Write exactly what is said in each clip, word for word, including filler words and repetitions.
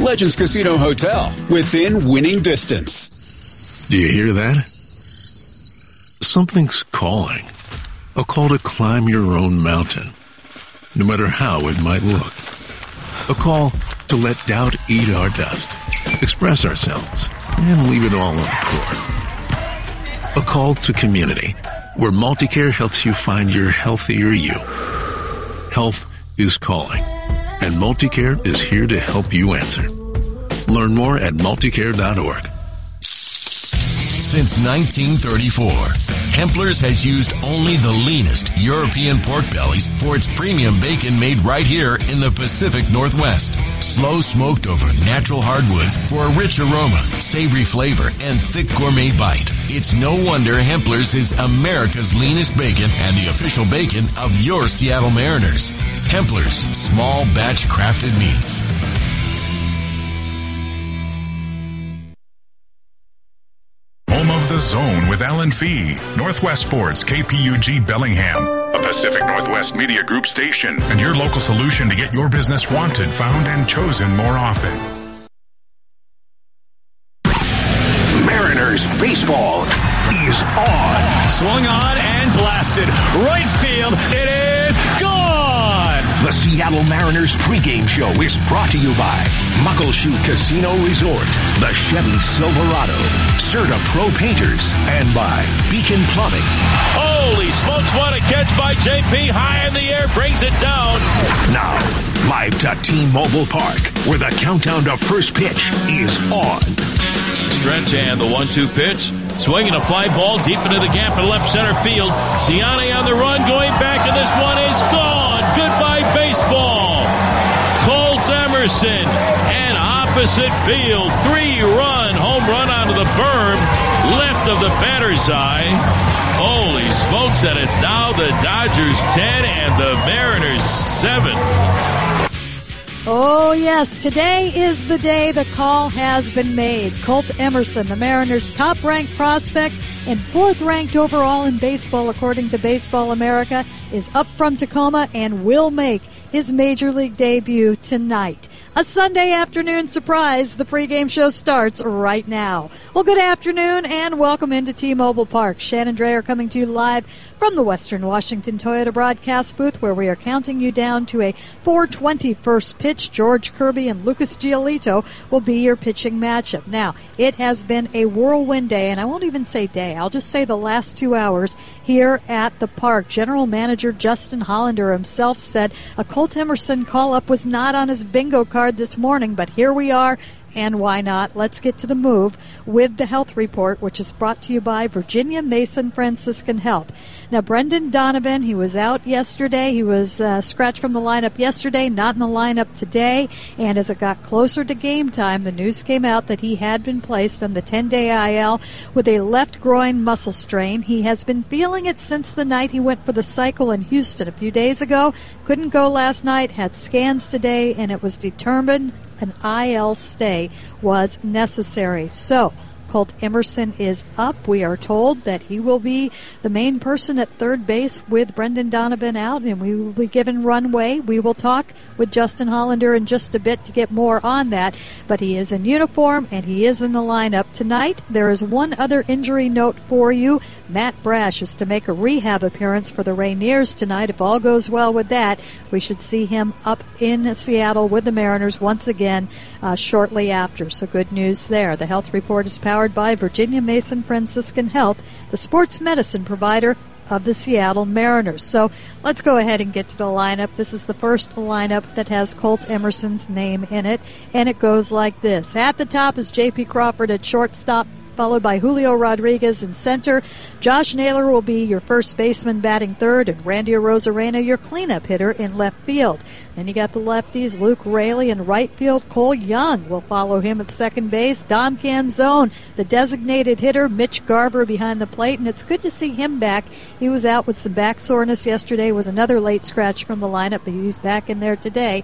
Legends Casino Hotel, within winning distance. Do you hear that? Something's calling. A call to climb your own mountain, no matter how it might look. A call to let doubt eat our dust, express ourselves, and leave it all on the court. A call to community, where Multicare helps you find your healthier you. Health is calling, and Multicare is here to help you answer. Learn more at multicare dot org. Since nineteen thirty-four, Hempler's has used only the leanest European pork bellies for its premium bacon made right here in the Pacific Northwest. Slow smoked over natural hardwoods for a rich aroma, savory flavor, and thick gourmet bite. It's no wonder Hempler's is America's leanest bacon and the official bacon of your Seattle Mariners. Hempler's, small batch crafted meats. Home of the Zone with Alan Fee. Northwest Sports, K P U G Bellingham. A Pacific Northwest Media Group station. And your local solution to get your business wanted, found, and chosen more often. Mariners baseball is on. Swung on and blasted. Right field. It is gone. The Seattle Mariners pregame show is brought to you by Muckleshoot Casino Resort, the Chevy Silverado, Serta Pro Painters, and by Beacon Plumbing. Holy smokes, what a catch by J P. High in the air, brings it down. Now, live to T-Mobile Park, where the countdown to first pitch is on. Stretch and the one two pitch. Swinging a fly ball deep into the gap in left center field. Ciani on the run, going back, and this one is gone. Goodbye, baseball. Colt Emerson, and opposite field, three-run home run onto the berm, left of the batter's eye. Holy smokes, and it's now the Dodgers ten and the Mariners seven. Oh, yes, today is the day the call has been made. Colt Emerson, the Mariners' top-ranked prospect and fourth-ranked overall in baseball, according to Baseball America, is up from Tacoma and will make his Major League debut tonight. A Sunday afternoon surprise. The pregame show starts right now. Well, good afternoon and welcome into T-Mobile Park. Shannon Dreyer coming to you live from the Western Washington Toyota broadcast booth, where we are counting you down to a four twenty first pitch. George Kirby and Lucas Giolito will be your pitching matchup. Now, it has been a whirlwind day, and I won't even say day. I'll just say the last two hours here at the park. General Manager Justin Hollander himself said a Colt Emerson call-up was not on his bingo card this morning, but here we are, and why not? Let's get to the move with the health report, which is brought to you by Virginia Mason Franciscan Health. Now, Brendan Donovan, he was out yesterday. He was uh, scratched from the lineup yesterday, not in the lineup today. And as it got closer to game time, the news came out that he had been placed on the ten-day I L with a left groin muscle strain. He has been feeling it since the night he went for the cycle in Houston a few days ago. Couldn't go last night, had scans today, and it was determined an I L stay was necessary. So, Colt Emerson is up. We are told that he will be the main person at third base with Brendan Donovan out, and we will be given runway. We will talk with Justin Hollander in just a bit to get more on that, but he is in uniform and he is in the lineup tonight. There is one other injury note for you. Matt Brash is to make a rehab appearance for the Rainiers tonight. If all goes well with that, we should see him up in Seattle with the Mariners once again uh, shortly after. So good news there. The health report is powered by Virginia Mason Franciscan Health, the sports medicine provider of the Seattle Mariners. So let's go ahead and get to the lineup. This is the first lineup that has Colt Emerson's name in it, and it goes like this. At the top is J P Crawford at shortstop, followed by Julio Rodriguez in center. Josh Naylor will be your first baseman batting third, and Randy Arozarena your cleanup hitter in left field. Then you got the lefties, Luke Raley in right field. Cole Young will follow him at second base. Dom Canzone, the designated hitter. Mitch Garver behind the plate, and it's good to see him back. He was out with some back soreness yesterday, was another late scratch from the lineup, but he's back in there today.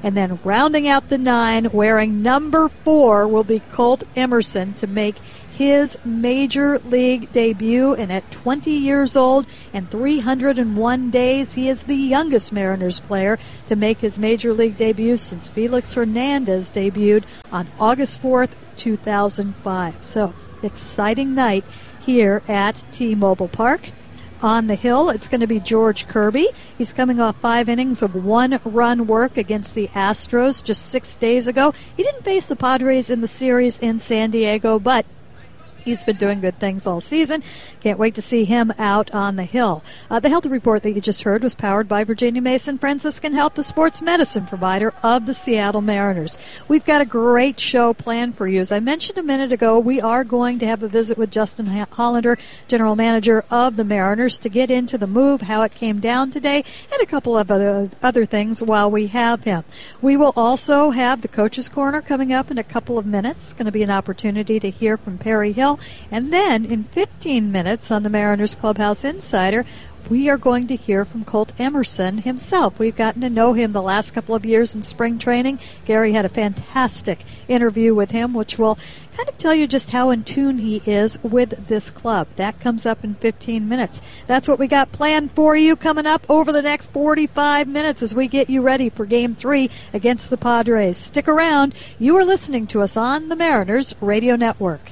And then rounding out the nine, wearing number four, will be Colt Emerson to make his major league debut. And at twenty years old and three hundred one days, he is the youngest Mariners player to make his major league debut since Felix Hernandez debuted on August fourth, two thousand five. So, exciting night here at T-Mobile Park. On the hill, it's going to be George Kirby. He's coming off five innings of one-run work against the Astros just six days ago. He didn't face the Padres in the series in San Diego, but he's been doing good things all season. Can't wait to see him out on the hill. Uh, the health report that you just heard was powered by Virginia Mason Franciscan Health, the sports medicine provider of the Seattle Mariners. We've got a great show planned for you. As I mentioned a minute ago, we are going to have a visit with Justin Hollander, general manager of the Mariners, to get into the move, how it came down today, and a couple of other, other things while we have him. We will also have the Coach's Corner coming up in a couple of minutes. It's going to be an opportunity to hear from Perry Hill. And then in fifteen minutes on the Mariners Clubhouse Insider, we are going to hear from Colt Emerson himself. We've gotten to know him the last couple of years in spring training. Gary had a fantastic interview with him, which will kind of tell you just how in tune he is with this club. That comes up in fifteen minutes. That's what we got planned for you coming up over the next forty-five minutes as we get you ready for Game three against the Padres. Stick around. You are listening to us on the Mariners Radio Network.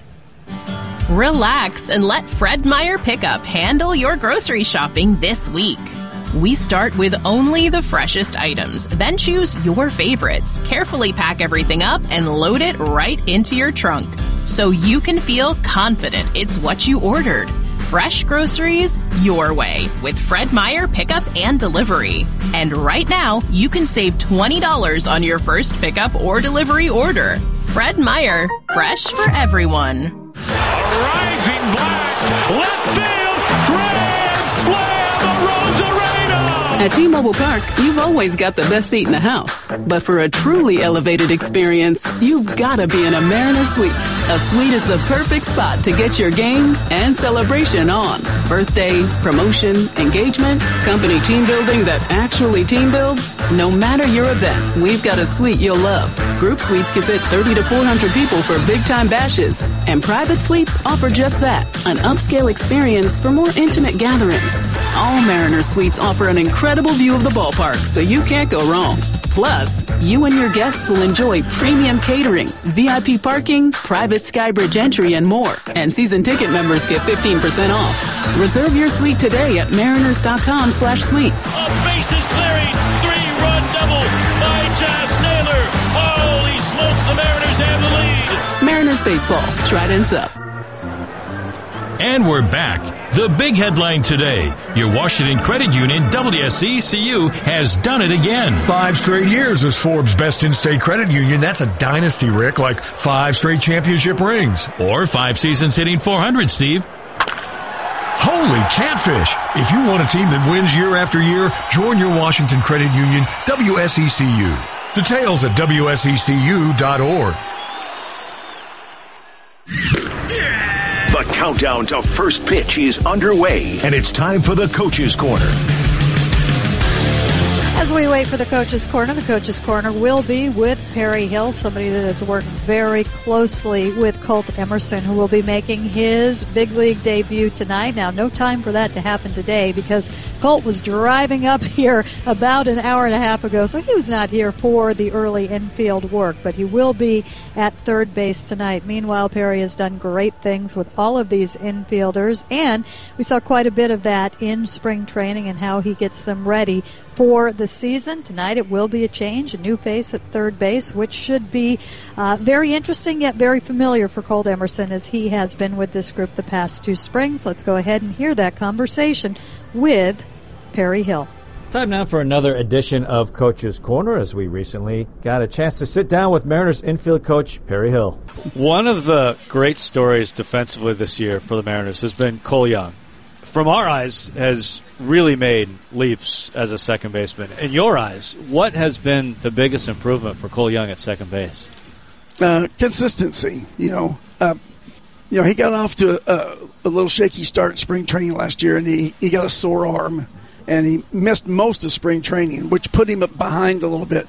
Relax and let Fred Meyer Pickup handle your grocery shopping this week. We start with only the freshest items, then choose your favorites, carefully pack everything up, and load it right into your trunk so you can feel confident it's what you ordered. Fresh groceries your way with Fred Meyer Pickup and Delivery. And right now, you can save twenty dollars on your first pickup or delivery order. Fred Meyer, fresh for everyone. A rising blast, left field, grand slam, the Rosarena! At T-Mobile Park, you've always got the best seat in the house. But for a truly elevated experience, you've got to be in a Mariner Suite. A suite is the perfect spot to get your game and celebration on. Birthday, promotion, engagement, company team building that actually team builds. No matter your event, we've got a suite you'll love. Group suites can fit thirty to four hundred people for big-time bashes. And private suites offer just that, an upscale experience for more intimate gatherings. All Mariner Suites offer an incredible view of the ballpark, so you can't go wrong. Plus, you and your guests will enjoy premium catering, V I P parking, private Skybridge entry, and more. And season ticket members get fifteen percent off. Reserve your suite today at mariners.com slash suites. A bases clearing, three-run double by Josh Naylor. Holy smokes, the Mariners have the lead. Mariners Baseball, Trident's up. And we're back. The big headline today. Your Washington Credit Union, W S E C U, has done it again. Five straight years as Forbes' best in-state credit union. That's a dynasty, Rick, like five straight championship rings. Or five seasons hitting four hundred, Steve. Holy catfish. If you want a team that wins year after year, join your Washington Credit Union, W S E C U. Details at W S E C U dot org. The countdown to first pitch is underway, and it's time for the Coach's Corner. As we wait for the Coach's Corner, the Coach's Corner will be with Perry Hill, somebody that has worked very closely with Colt Emerson, who will be making his big league debut tonight. Now, no time for that to happen today because Colt was driving up here about an hour and a half ago, so he was not here for the early infield work, but he will be at third base tonight. Meanwhile, Perry has done great things with all of these infielders, and we saw quite a bit of that in spring training and how he gets them ready for the season. Tonight it will be a change, a new face at third base, which should be uh, very interesting yet very familiar for Colt Emerson as he has been with this group the past two springs. Let's go ahead and hear that conversation with Perry Hill. Time now for another edition of Coach's Corner, as we recently got a chance to sit down with Mariners infield coach Perry Hill. One of the great stories defensively this year for the Mariners has been Cole Young. From our eyes, has really made leaps as a second baseman. In your eyes, what has been the biggest improvement for Cole Young at second base? Uh, consistency. You know, uh, you know, he got off to a, a little shaky start in spring training last year, and he, he got a sore arm, and he missed most of spring training, which put him behind a little bit.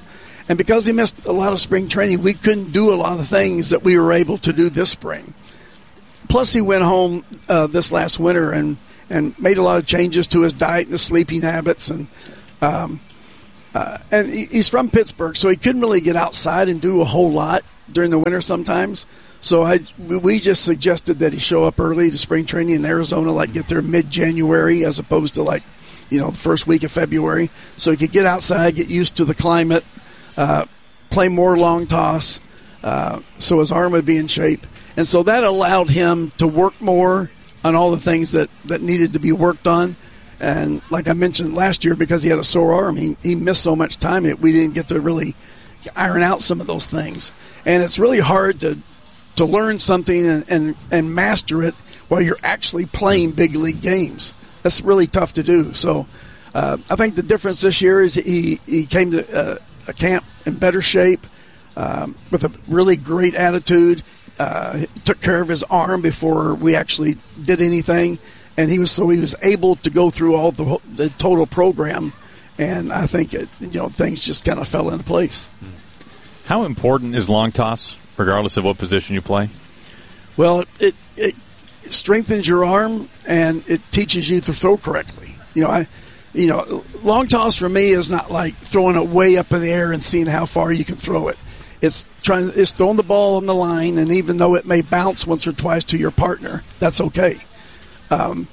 And because he missed a lot of spring training, we couldn't do a lot of things that we were able to do this spring. Plus, he went home uh, this last winter and, and made a lot of changes to his diet and his sleeping habits. And um, uh, and he's from Pittsburgh, so he couldn't really get outside and do a whole lot during the winter sometimes. So I, we just suggested that he show up early to spring training in Arizona, like get there mid-January as opposed to like, you know, the first week of February, so he could get outside, get used to the climate, uh, play more long toss, uh, so his arm would be in shape. And so that allowed him to work more on all the things that, that needed to be worked on. And like I mentioned last year, because he had a sore arm, he, he missed so much time that we didn't get to really iron out some of those things. And it's really hard to to learn something and, and, and master it while you're actually playing big league games. That's really tough to do. So uh, I think the difference this year is he, he came to uh, a camp in better shape um, with a really great attitude. Uh, he took care of his arm before we actually did anything. And he was so he was able to go through all the, the total program. And I think it, you know things just kind of fell into place. How important is long toss, regardless of what position you play? Well, it, it it strengthens your arm and it teaches you to throw correctly. You know, I, you know, long toss for me is not like throwing it way up in the air and seeing how far you can throw it. It's trying, it's throwing the ball on the line, and even though it may bounce once or twice to your partner, that's okay. Um,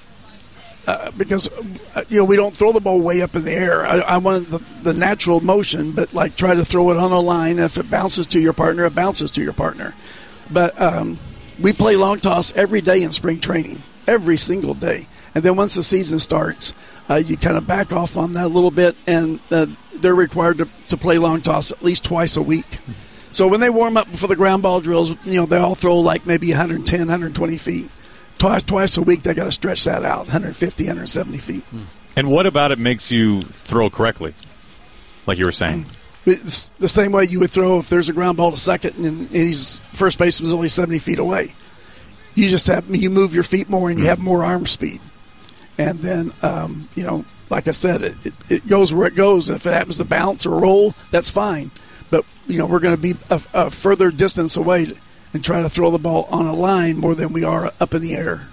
uh, because uh, you know we don't throw the ball way up in the air. I, I want the, the natural motion, but like try to throw it on a line. If it bounces to your partner, it bounces to your partner. But um, we play long toss every day in spring training, every single day. And then once the season starts, uh, you kind of back off on that a little bit, and uh, they're required to, to play long toss at least twice a week. So when they warm up for the ground ball drills, you know they all throw like maybe one hundred ten, one hundred twenty feet. Twice, twice a week, they got to stretch that out, one hundred fifty, one hundred seventy feet. And what about it makes you throw correctly, like you were saying? It's the same way you would throw if there's a ground ball to second and his first base was only seventy feet away. You just have you move your feet more and you have more arm speed. And then, um, you know, like I said, it, it, it goes where it goes. If it happens to bounce or roll, that's fine. But, you know, we're going to be a, a further distance away to, and try to throw the ball on a line more than we are up in the air.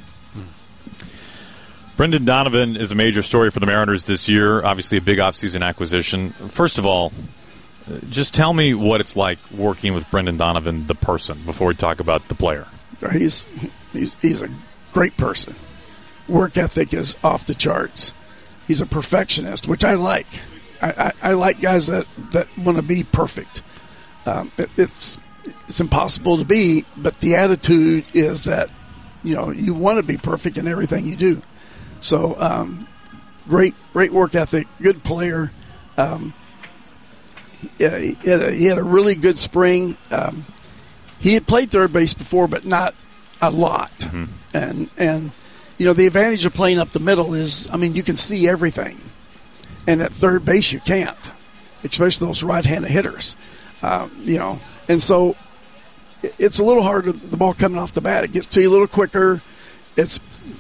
Brendan Donovan is a major story for the Mariners this year, obviously a big offseason acquisition. First of all, just tell me what it's like working with Brendan Donovan, the person, before we talk about the player. He's he's, he's a great person. Work ethic is off the charts. He's a perfectionist, which I like. I, I, I like guys that, that want to be perfect. Um, it, it's... It's impossible to be, but the attitude is that, you know, you want to be perfect in everything you do. So, um, great, great work ethic, good player. Um, yeah, he, had a, he had a really good spring. Um, he had played third base before, but not a lot. Mm-hmm. And, and, you know, the advantage of playing up the middle is, I mean, you can see everything. And at third base, you can't, especially those right-handed hitters. Um, you know, and so it's a little harder, the ball coming off the bat. It gets to you a little quicker. It's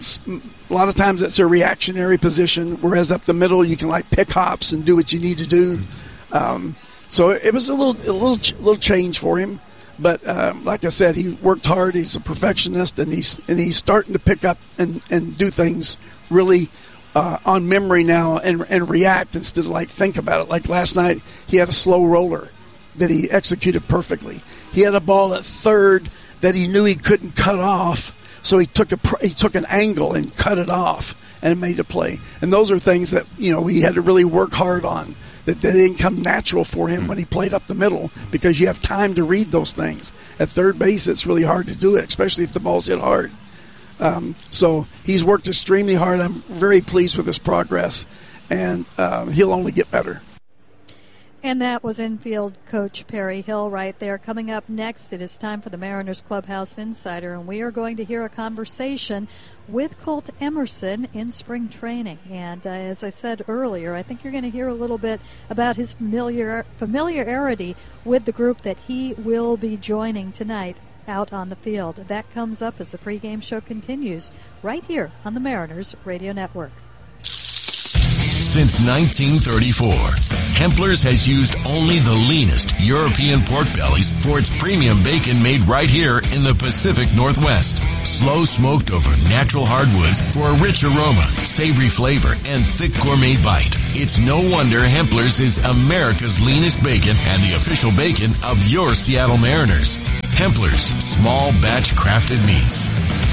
a lot of times it's a reactionary position, whereas up the middle you can like pick hops and do what you need to do. Um, so it was a little a little little change for him, but um, like I said, he worked hard. He's a perfectionist, and he's and he's starting to pick up and, and do things really uh, on memory now and and react instead of like think about it. Like last night, he had a slow roller that he executed perfectly. He had a ball at third that he knew he couldn't cut off, so he took a he took an angle and cut it off and made a play. And those are things that, you know, he had to really work hard on, that they didn't come natural for him when he played up the middle, because you have time to read those things. At third base, it's really hard to do it, especially if the ball's hit hard. Um, so he's worked extremely hard. I'm very pleased with his progress, and um, he'll only get better. And that was infield coach Perry Hill right there. Coming up next, it is time for the Mariners Clubhouse Insider, and we are going to hear a conversation with Colt Emerson in spring training. And uh, as I said earlier, I think you're going to hear a little bit about his familiar familiarity with the group that he will be joining tonight out on the field. That comes up as the pregame show continues right here on the Mariners Radio Network. Since nineteen thirty-four, Hempler's has used only the leanest European pork bellies for its premium bacon made right here in the Pacific Northwest. Slow smoked over natural hardwoods for a rich aroma, savory flavor, and thick gourmet bite. It's no wonder Hempler's is America's leanest bacon and the official bacon of your Seattle Mariners. Hempler's, small batch crafted meats.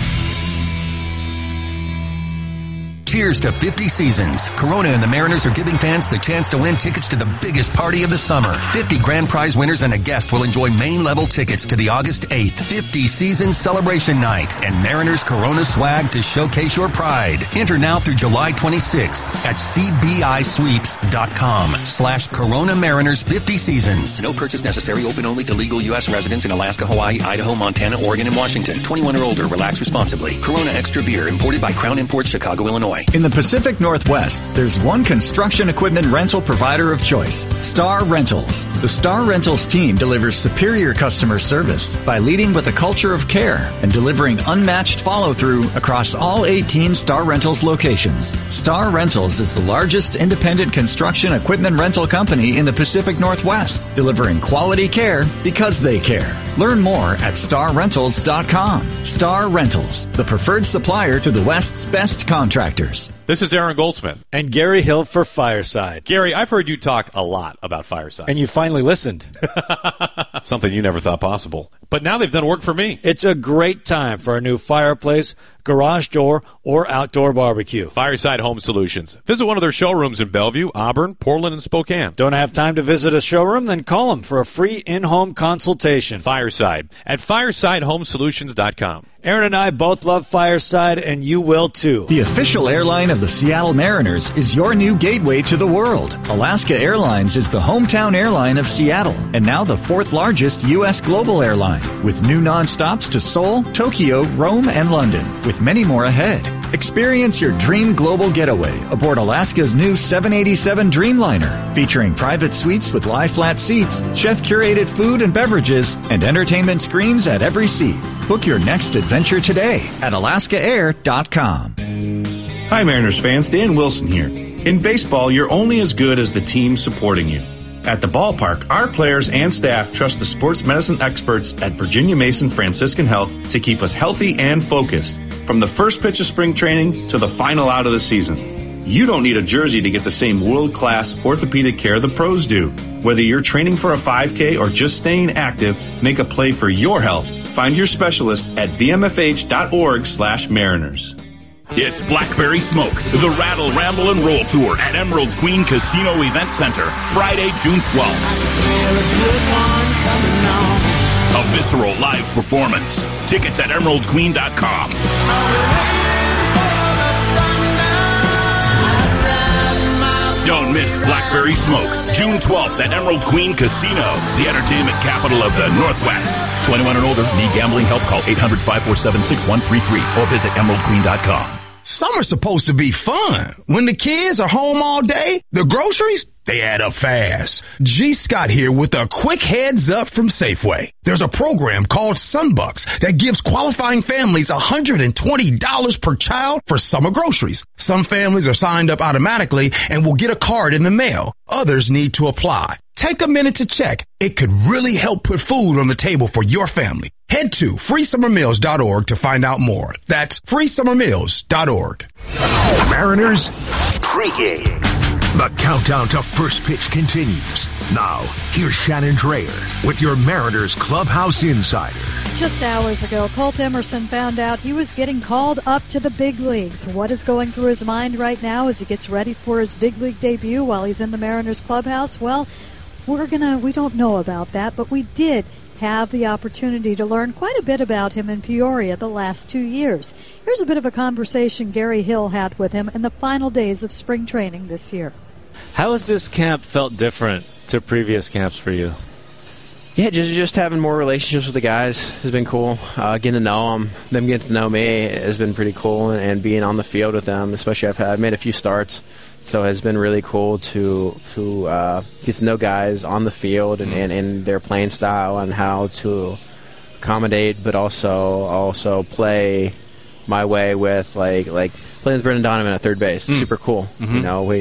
Cheers to fifty seasons. Corona and the Mariners are giving fans the chance to win tickets to the biggest party of the summer. fifty grand prize winners and a guest will enjoy main level tickets to the August eighth fifty season celebration night and Mariners Corona swag to showcase your pride. Enter now through July twenty-sixth at cbisweeps.com slash Corona Mariners fifty seasons. No purchase necessary. Open only to legal U S residents in Alaska, Hawaii, Idaho, Montana, Oregon, and Washington. twenty-one or older. Relax responsibly. Corona Extra Beer imported by Crown Imports, Chicago, Illinois. In the Pacific Northwest, there's one construction equipment rental provider of choice, Star Rentals. The Star Rentals team delivers superior customer service by leading with a culture of care and delivering unmatched follow-through across all eighteen Star Rentals locations. Star Rentals is the largest independent construction equipment rental company in the Pacific Northwest, delivering quality care because they care. Learn more at star rentals dot com. Star Rentals, the preferred supplier to the West's best contractors. This is Aaron Goldsmith. And Gary Hill for Fireside. Gary, I've heard you talk a lot about Fireside. And you finally listened. Something you never thought possible. But now they've done work for me. It's a great time for a new fireplace, garage door, or outdoor barbecue. Fireside Home Solutions. Visit one of their showrooms in Bellevue, Auburn, Portland, and Spokane. Don't have time to visit a showroom? Then call them for a free in-home consultation. Fireside at fireside home solutions dot com. Aaron and I both love Fireside, and you will too. The official airline of the Seattle Mariners is your new gateway to the world. Alaska Airlines is the hometown airline of Seattle, and now the fourth largest U S global airline, with new nonstops to Seoul, Tokyo, Rome, and London, with many more ahead. Experience your dream global getaway aboard Alaska's new seven eighty-seven Dreamliner, featuring private suites with lie-flat seats, chef-curated food and beverages, and entertainment screens at every seat. Book your next adventure today at alaska air dot com. Hi, Mariners fans. Dan Wilson here. In baseball, you're only as good as the team supporting you. At the ballpark, our players and staff trust the sports medicine experts at Virginia Mason Franciscan Health to keep us healthy and focused, from the first pitch of spring training to the final out of the season. You don't need a jersey to get the same world-class orthopedic care the pros do. Whether you're training for a five K or just staying active, make a play for your health. Find your specialist at v m f h dot org slash mariners. It's Blackberry Smoke, the Rattle, Ramble, and Roll Tour at Emerald Queen Casino Event Center, Friday, June twelfth. A visceral live performance. Tickets at emerald queen dot com. Don't miss Blackberry Smoke, June twelfth at Emerald Queen Casino, the entertainment capital of the Northwest. twenty-one and older, need gambling help? Call eight hundred, five four seven, six one three three or visit emerald queen dot com. Summer's supposed to be fun. When the kids are home all day, the groceries, they add up fast. G. Scott here with a quick heads up from Safeway. There's a program called Sunbucks that gives qualifying families one hundred twenty dollars per child for summer groceries. Some families are signed up automatically and will get a card in the mail. Others need to apply. Take a minute to check. It could really help put food on the table for your family. Head to free summer meals dot org to find out more. That's free summer meals dot org. Mariners pregame. The countdown to first pitch continues. Now, here's Shannon Dreyer with your Mariners Clubhouse Insider. Just hours ago, Colt Emerson found out he was getting called up to the big leagues. What is going through his mind right now as he gets ready for his big league debut while he's in the Mariners clubhouse? Well, we're gonna, we don't know about that, but we did have the opportunity to learn quite a bit about him in Peoria the last two years. Here's a bit of a conversation Gary Hill had with him in the final days of spring training this year. How has this camp felt different to previous camps for you? Yeah, just just having more relationships with the guys has been cool. Uh, getting to know them, them getting to know me has been pretty cool, and, and being on the field with them, especially I've, had, I've made a few starts, so it's been really cool to to uh, get to know guys on the field and, and, and their playing style and how to accommodate, but also also play my way with like like playing with Brendan Donovan at third base. It's mm. super cool. Mm-hmm. You know, we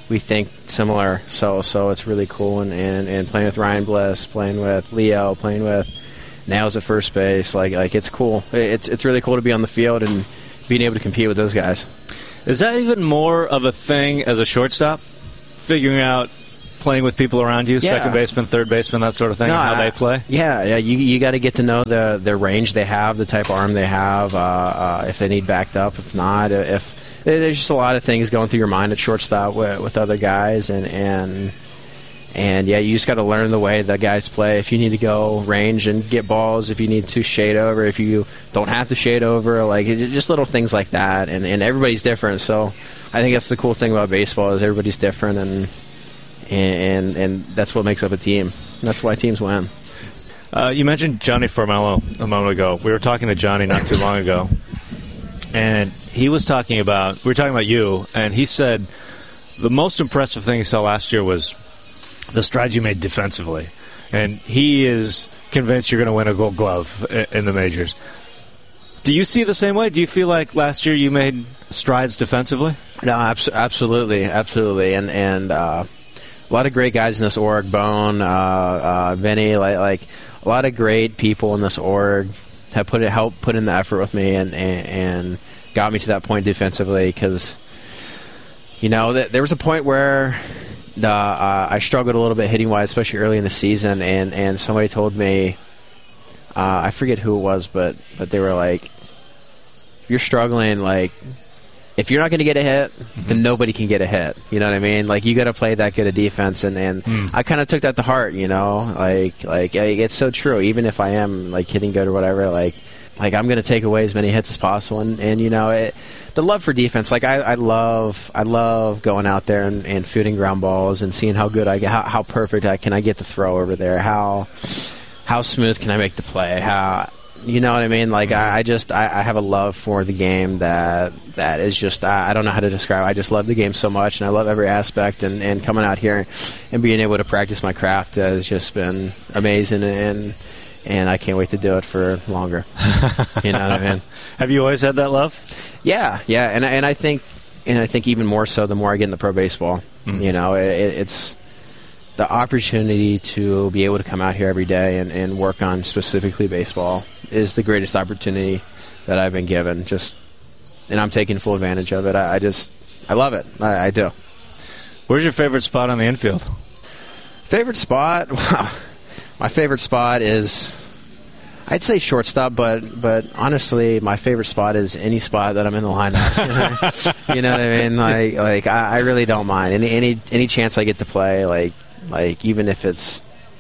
we think similar. So so it's really cool. And, and, and playing with Ryan Bliss, playing with Leo, playing with Nails at first base, like like it's cool. It's it's really cool to be on the field and being able to compete with those guys. Is that even more of a thing as a shortstop? Figuring out playing with people around you, yeah. second baseman, third baseman, that sort of thing, no, and how I, they play? Yeah, yeah. You you got to get to know the the range they have, the type of arm they have, uh, uh, if they need backed up, if not, if there's just a lot of things going through your mind at shortstop with, with other guys, and and and yeah, you just got to learn the way the guys play. If you need to go range and get balls, if you need to shade over, if you don't have to shade over, like just little things like that. And and everybody's different, so I think that's the cool thing about baseball is everybody's different and. And, and that's what makes up a team. That's why teams win. Uh, you mentioned Johnny Formello a moment ago. We were talking to Johnny not too long ago, and he was talking about, we were talking about you, and he said the most impressive thing he saw last year was the strides you made defensively. And he is convinced you're going to win a Gold Glove in the majors. Do you see it the same way? Do you feel like last year you made strides defensively? No, abso- absolutely, absolutely. And, and, uh, a lot of great guys in this org, Bone, uh, uh, Vinny, like, like a lot of great people in this org have put it, helped put in the effort with me and, and, and got me to that point defensively because, you know, th- there was a point where the, uh, I struggled a little bit hitting-wise, especially early in the season, and, and somebody told me, uh, I forget who it was, but, but they were like, you're struggling, like, if you're not going to get a hit, mm-hmm. then nobody can get a hit. You know what I mean? Like, you got to play that good of defense, and, and mm. I kind of took that to heart, you know? Like, like it's so true. Even if I am, like, hitting good or whatever, like, like I'm going to take away as many hits as possible. And, and you know, it, the love for defense, like, I, I love I love going out there and, and fielding ground balls and seeing how good I get, how, how perfect I can I get the throw over there, how how smooth can I make the play, how... You know what I mean? Like, I, I just, I, I have a love for the game that that is just, I, I don't know how to describe it. I just love the game so much, and I love every aspect, and, and coming out here and being able to practice my craft has just been amazing, and and I can't wait to do it for longer. You know what I mean? Have you always had that love? Yeah, yeah, and, and I think, and I think even more so the more I get into pro baseball. Mm-hmm. You know, it, it's the opportunity to be able to come out here every day and, and work on specifically baseball is the greatest opportunity that I've been given. Just, and I'm taking full advantage of it. I, I just, I love it. I, I do. Where's your favorite spot on the infield? Favorite spot? Wow. My favorite spot is, I'd say shortstop, but but honestly, my favorite spot is any spot that I'm in the lineup. You know what I mean? Like, like I, I really don't mind any any any chance I get to play. Like. Like, even if it's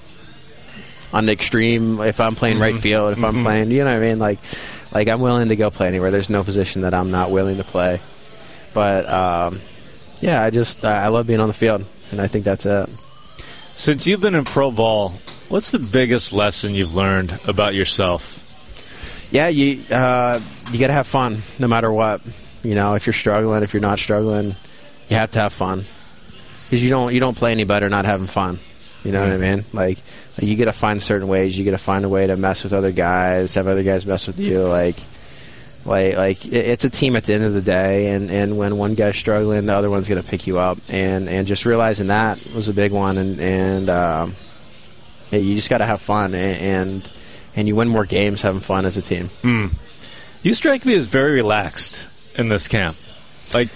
on the extreme, if I'm playing right field, if mm-hmm. I'm playing, you know what I mean? Like, like I'm willing to go play anywhere. There's no position that I'm not willing to play. But, um, yeah, I just, uh, I love being on the field, and I think that's it. Since you've been in pro ball, what's the biggest lesson you've learned about yourself? Yeah, you, uh, you got to have fun no matter what. You know, if you're struggling, if you're not struggling, you have to have fun. Because you don't you don't play any better not having fun. You know mm-hmm. what I mean? Like, like you got to find certain ways. You got to find a way to mess with other guys, have other guys mess with you. Like, like like it's a team at the end of the day. And, and when one guy's struggling, the other one's going to pick you up. And, and just realizing that was a big one. And and um, yeah, you just got to have fun. And, and and you win more games having fun as a team. Mm. You strike me as very relaxed in this camp. Like.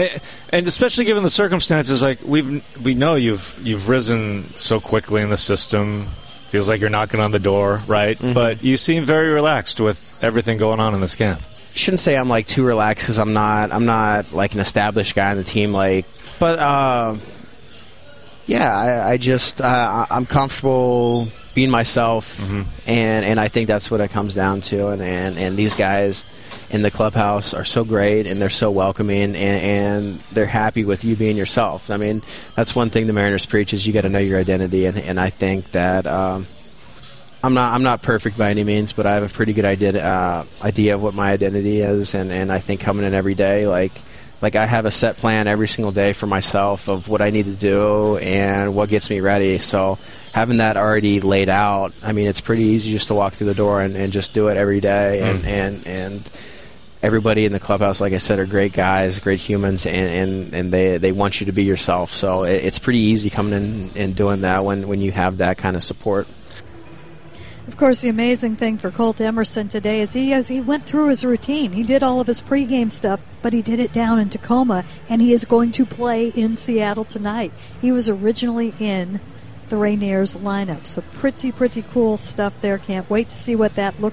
And especially given the circumstances, like we've we know you've you've risen so quickly in the system. Feels like you're knocking on the door, right? Mm-hmm. But you seem very relaxed with everything going on in this camp. Shouldn't say I'm like too relaxed because I'm not. I'm not like an established guy on the team. Like, but uh, yeah, I, I just uh, I'm comfortable being myself, mm-hmm. and and I think that's what it comes down to. And and, and these guys in the clubhouse are so great, and they're so welcoming, and, and they're happy with you being yourself. I mean, that's one thing the Mariners preach is you got to know your identity, and, and I think that um, I'm not I'm not perfect by any means, but I have a pretty good idea uh, idea of what my identity is, and, and I think coming in every day, like like I have a set plan every single day for myself of what I need to do and what gets me ready. So having that already laid out, I mean, it's pretty easy just to walk through the door and, and just do it every day, and, mm. and and everybody in the clubhouse, like I said, are great guys, great humans, and, and, and they, they want you to be yourself. So it, it's pretty easy coming in and doing that when, when you have that kind of support. Of course, the amazing thing for Colt Emerson today is he as he went through his routine. He did all of his pregame stuff, but he did it down in Tacoma, and he is going to play in Seattle tonight. He was originally in the Rainiers lineup, so pretty, pretty cool stuff there. Can't wait to see what that looks